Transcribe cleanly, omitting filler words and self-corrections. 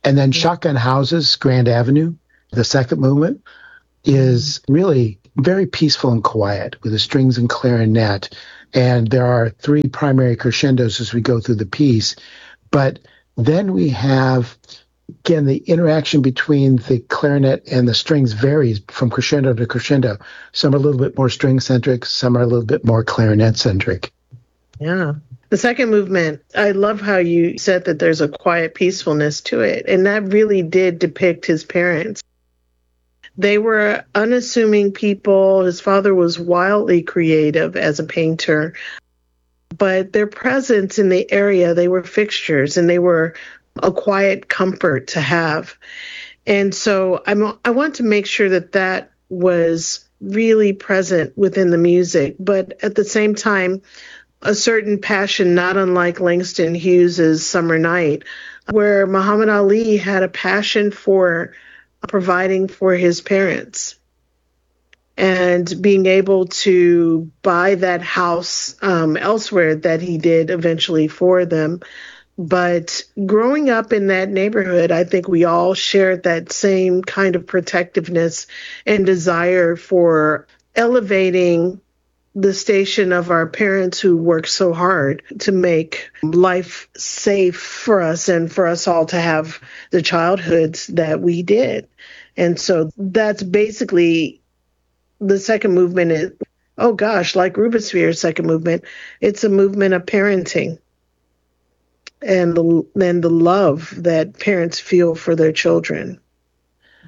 And then Shotgun Houses, Grand Avenue, the second movement, is really very peaceful and quiet with the strings and clarinet. And there are three primary crescendos as we go through the piece. But then we have, again, the interaction between the clarinet and the strings varies from crescendo to crescendo. Some are a little bit more string-centric, some are a little bit more clarinet-centric. Yeah. The second movement, I love how you said that there's a quiet peacefulness to it. And that really did depict his parents. They were unassuming people. His father was wildly creative as a painter. But their presence in the area, they were fixtures and they were a quiet comfort to have. And so I want to make sure that that was really present within the music. But at the same time, a certain passion, not unlike Langston Hughes's Summer Night, where Muhammad Ali had a passion for providing for his parents and being able to buy that house elsewhere that he did eventually for them. But growing up in that neighborhood, I think we all shared that same kind of protectiveness and desire for elevating the station of our parents who worked so hard to make life safe for us and for us all to have the childhoods that we did. And so that's basically the second movement is, oh gosh, like Rubensphere's second movement, it's a movement of parenting and the love that parents feel for their children.